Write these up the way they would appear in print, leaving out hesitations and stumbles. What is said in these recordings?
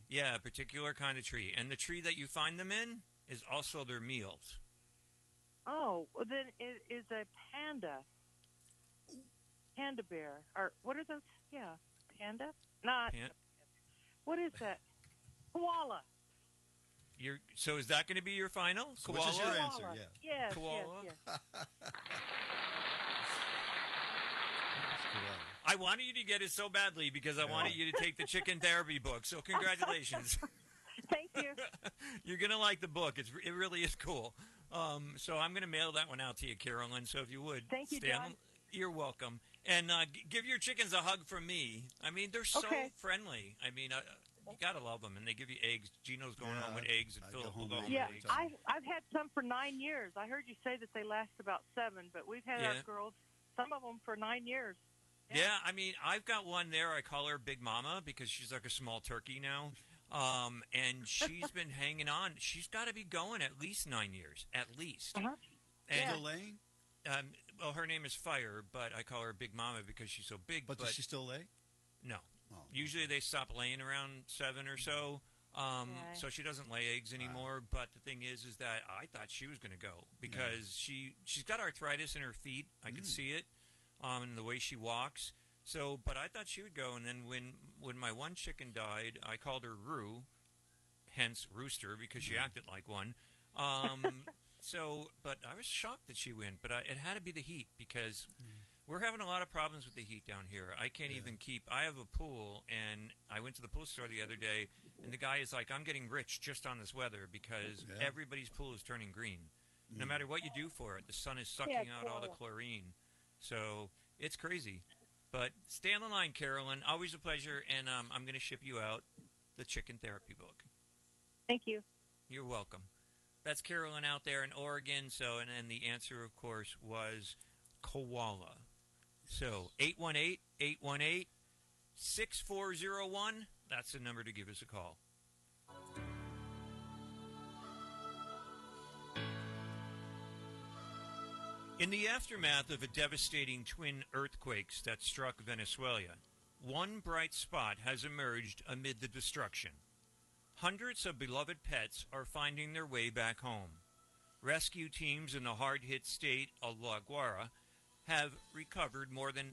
Yeah, a particular kind of tree. And the tree that you find them in is also their meals. Oh, well then it is a panda bear, or what are those? Yeah, panda. Not Pan- what is that? Koala. so is that going to be your final? So which is your Koala? answer? Koala. Yeah. Yes, yes, Koala? yes. It's koala. I wanted you to get it so badly because I wanted you to take the chicken therapy book. So congratulations. Thank you. You're going to like the book. It really is cool. So I'm going to mail that one out to you, Carolyn. So if you would, Thank you, John. You're welcome. And give your chickens a hug from me. I mean, they're so Okay. friendly. I mean, you got to love them. And they give you eggs. Gino's going Yeah, home with eggs, and I Philip go will home go with home Yeah, with eggs eggs. all the time. I've had some for 9 years. I heard you say that they last about 7, but we've had Yeah. our girls, some of them for 9 years. Yeah, I mean, I've got one there. I call her Big Mama because she's like a small turkey now. And she's been hanging on. She's got to be going at least 9 years, at least. Uh-huh. And Still laying? well, her name is Fire, but I call her Big Mama because she's so big. But does she still lay? No. Oh. Usually they stop laying around 7 or so. Okay. So she doesn't lay eggs anymore. But the thing is that I thought she was going to go because she's got arthritis in her feet. I could see it, in the way she walks. So, but I thought she would go. And then when my one chicken died, I called her Roo, hence Rooster, because she acted like one. But I was shocked that she went. But it had to be the heat because we're having a lot of problems with the heat down here. I can't even keep. I have a pool, and I went to the pool store the other day, and the guy is like, "I'm getting rich just on this weather because everybody's pool is turning green. No matter what you do for it, the sun is sucking out all the chlorine. So it's crazy." But stay on the line, Carolyn. Always a pleasure, and I'm going to ship you out the chicken therapy book. Thank you. You're welcome. That's Carolyn out there in Oregon. So, and the answer, of course, was koala. So 818-818-6401. That's the number to give us a call. In the aftermath of a devastating twin earthquakes that struck Venezuela, one bright spot has emerged amid the destruction. Hundreds of beloved pets are finding their way back home. Rescue teams in the hard-hit state of La Guaira have recovered more than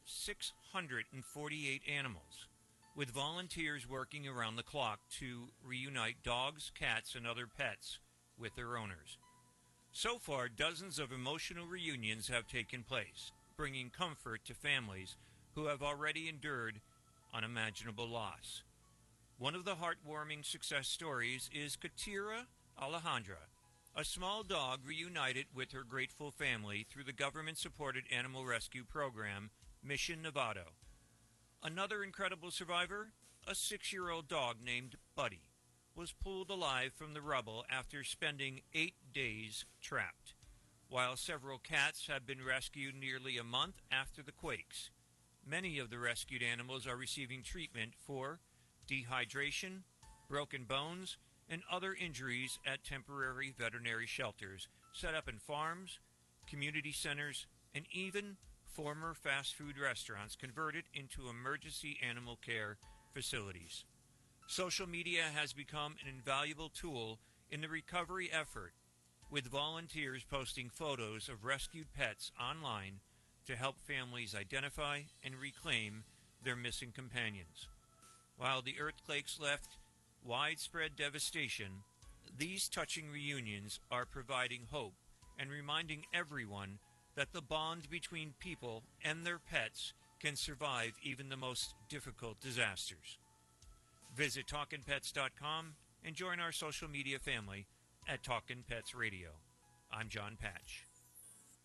648 animals, with volunteers working around the clock to reunite dogs, cats, and other pets with their owners. So far, dozens of emotional reunions have taken place, bringing comfort to families who have already endured unimaginable loss. One of the heartwarming success stories is Katira Alejandra, a small dog reunited with her grateful family through the government-supported animal rescue program, Mission Novato. Another incredible survivor, a 6-year-old dog named Buddy, was pulled alive from the rubble after spending 8 days trapped, while several cats have been rescued nearly a month after the quakes. Many of the rescued animals are receiving treatment for dehydration, broken bones, and other injuries at temporary veterinary shelters set up in farms, community centers, and even former fast food restaurants converted into emergency animal care facilities. Social media has become an invaluable tool in the recovery effort, with volunteers posting photos of rescued pets online to help families identify and reclaim their missing companions. While the earthquakes left widespread devastation, these touching reunions are providing hope and reminding everyone that the bond between people and their pets can survive even the most difficult disasters. Visit TalkinPets.com and join our social media family at Talkin' Pets Radio. I'm John Patch.